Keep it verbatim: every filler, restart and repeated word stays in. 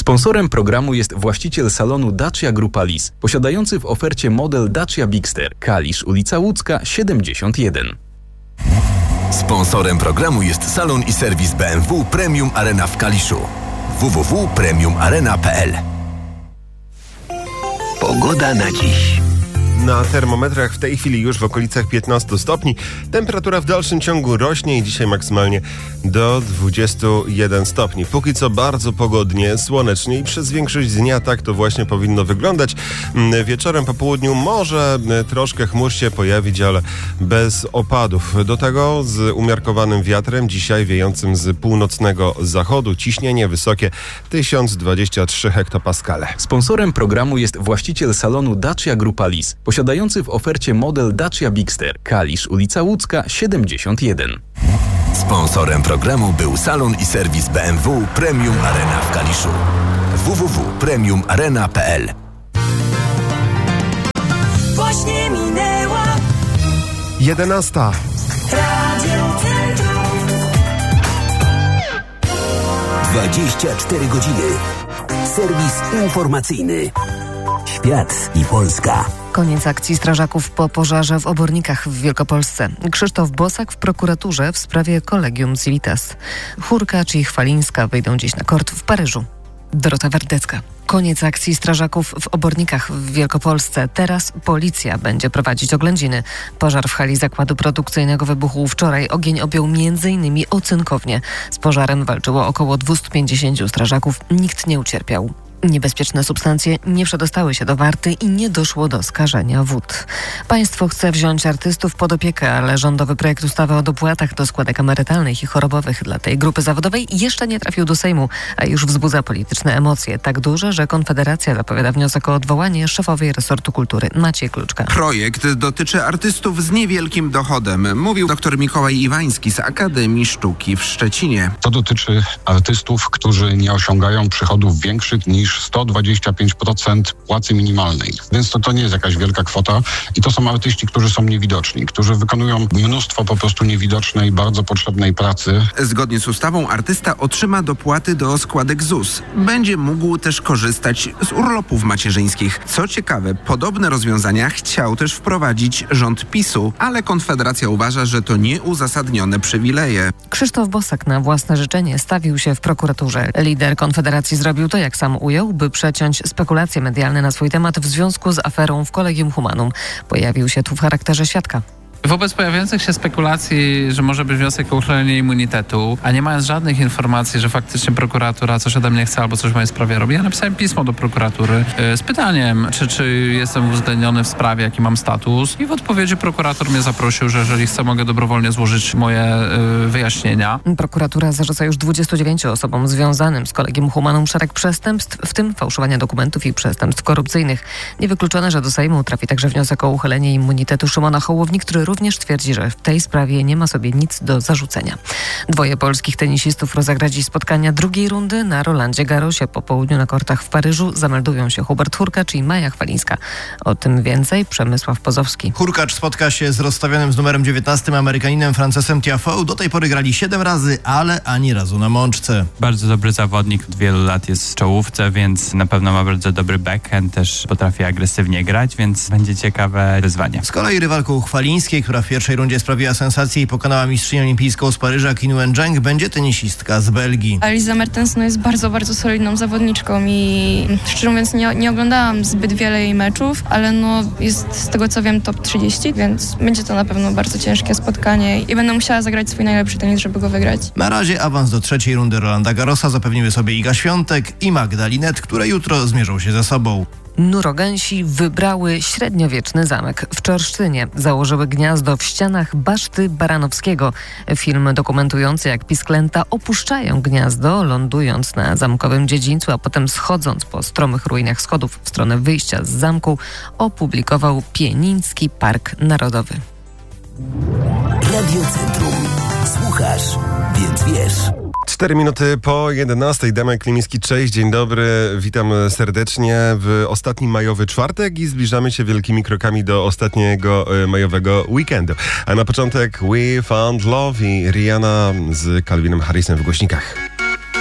Sponsorem programu jest właściciel salonu Dacia Grupa Lis, posiadający w ofercie model Dacia Bigster, Kalisz, ulica Łódzka, siedemdziesiąt jeden. Sponsorem programu jest salon i serwis B M W Premium Arena w Kaliszu. w w w kropka premium arena kropka p l. Pogoda na dziś. Na termometrach w tej chwili już w okolicach piętnastu stopni. Temperatura w dalszym ciągu rośnie i dzisiaj maksymalnie do dwudziestu jeden stopni. Póki co bardzo pogodnie, słonecznie i przez większość dnia tak to właśnie powinno wyglądać. Wieczorem, po południu może troszkę chmur się pojawić, ale bez opadów. Do tego z umiarkowanym wiatrem, dzisiaj wiejącym z północnego zachodu. Ciśnienie wysokie tysiąc dwadzieścia trzy hektopaskale. Sponsorem programu jest właściciel salonu Dacia Grupa Lis, posiadający w ofercie model Dacia Bigster, Kalisz, ulica Łódzka, siedemdziesiąt jeden. Sponsorem programu był salon i serwis B M W Premium Arena w Kaliszu. w w w kropka premium arena kropka p l. Właśnie minęła jedenasta. Radio Centrum. dwadzieścia cztery godziny. Serwis informacyjny. Świat i Polska. Koniec akcji strażaków po pożarze w Obornikach w Wielkopolsce. Krzysztof Bosak w prokuraturze w sprawie Collegium Civitas. Hurkacz i Chwalińska wyjdą dziś na kort w Paryżu. Dorota Wardecka. Koniec akcji strażaków w Obornikach w Wielkopolsce. Teraz policja będzie prowadzić oględziny. Pożar w hali zakładu produkcyjnego wybuchł wczoraj. Ogień objął między innymi ocynkownię. Z pożarem walczyło około dwieście pięćdziesięciu strażaków. Nikt nie ucierpiał. Niebezpieczne substancje nie przedostały się do Warty i nie doszło do skażenia wód. Państwo chce wziąć artystów pod opiekę, ale rządowy projekt ustawy o dopłatach do składek emerytalnych i chorobowych dla tej grupy zawodowej jeszcze nie trafił do Sejmu, a już wzbudza polityczne emocje. Tak duże, że Konfederacja zapowiada wniosek o odwołanie szefowej resortu kultury Maciej Kluczka. Projekt dotyczy artystów z niewielkim dochodem, mówił dr Mikołaj Iwański z Akademii Sztuki w Szczecinie. To dotyczy artystów, którzy nie osiągają przychodów większych niż sto dwadzieścia pięć procent płacy minimalnej. Więc to, to nie jest jakaś wielka kwota i to są artyści, którzy są niewidoczni, którzy wykonują mnóstwo po prostu niewidocznej, bardzo potrzebnej pracy. Zgodnie z ustawą artysta otrzyma dopłaty do składek Z U S. Będzie mógł też korzystać z urlopów macierzyńskich. Co ciekawe, podobne rozwiązania chciał też wprowadzić rząd PiSu, ale Konfederacja uważa, że to nieuzasadnione przywileje. Krzysztof Bosak na własne życzenie stawił się w prokuraturze. Lider Konfederacji zrobił to, jak sam ujął, by przeciąć spekulacje medialne na swój temat w związku z aferą w Collegium Humanum. Pojawił się tu w charakterze świadka. Wobec pojawiających się spekulacji, że może być wniosek o uchylenie immunitetu, a nie mając żadnych informacji, że faktycznie prokuratura coś ode mnie chce albo coś w mojej sprawie robi, ja napisałem pismo do prokuratury z pytaniem, czy, czy jestem uwzględniony w sprawie, jaki mam status, i w odpowiedzi prokurator mnie zaprosił, że jeżeli chcę, mogę dobrowolnie złożyć moje y, wyjaśnienia. Prokuratura zarzuca już dwudziestu dziewięciu osobom związanym z Collegium Humanum szereg przestępstw, w tym fałszowania dokumentów i przestępstw korupcyjnych. Niewykluczone, że do Sejmu trafi także wniosek o uchylenie immunitetu Szymona Hołowni, który również twierdzi, że w tej sprawie nie ma sobie nic do zarzucenia. Dwoje polskich tenisistów rozegra dziś spotkania drugiej rundy na Rolandzie Garrosie. Po południu na kortach w Paryżu zameldują się Hubert Hurkacz i Maja Chwalińska. O tym więcej Przemysław Pozowski. Hurkacz spotka się z rozstawionym z numerem dziewiętnastym Amerykaninem Francesem Tiafoe. Do tej pory grali siedem razy, ale ani razu na mączce. Bardzo dobry zawodnik, od wielu lat jest w czołówce, więc na pewno ma bardzo dobry backhand, też potrafi agresywnie grać, więc będzie ciekawe wyzwanie. Z kolei rywalką Chwalińskiej, która w pierwszej rundzie sprawiła sensację i pokonała mistrzynię olimpijską z Paryża Qin Wencheng, będzie tenisistka z Belgii. Elisa Mertens no, jest bardzo, bardzo solidną zawodniczką i szczerze mówiąc nie, nie oglądałam zbyt wiele jej meczów, ale no, jest z tego co wiem top trzydzieści, więc będzie to na pewno bardzo ciężkie spotkanie i będę musiała zagrać swój najlepszy tenis, żeby go wygrać. Na razie awans do trzeciej rundy Rolanda Garrosa zapewniły sobie Iga Świątek i Magda Linette, które jutro zmierzą się ze sobą. Nurogęsi wybrały średniowieczny zamek w Czorsztynie. Założyły gniazdo w ścianach baszty Baranowskiego. Film dokumentujący, jak pisklęta opuszczają gniazdo, lądując na zamkowym dziedzińcu, a potem schodząc po stromych ruinach schodów w stronę wyjścia z zamku, opublikował Pieniński Park Narodowy. Radio Centrum. Słuchasz, więc wiesz. Cztery minuty po jedenastej. Damian Klimiński, cześć, dzień dobry, witam serdecznie w ostatni majowy czwartek i zbliżamy się wielkimi krokami do ostatniego majowego weekendu. A na początek We Found Love i Rihanna z Calvinem Harrisem w głośnikach.